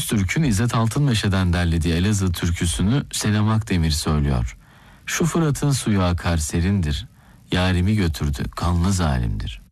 Öztürk'ün İzzet Altınmeşe'den derlediği Elazığ türküsünü Senem Akdemir söylüyor. Şu Fırat'ın suyu akar serindir, yarimi götürdü kanlı zalimdir.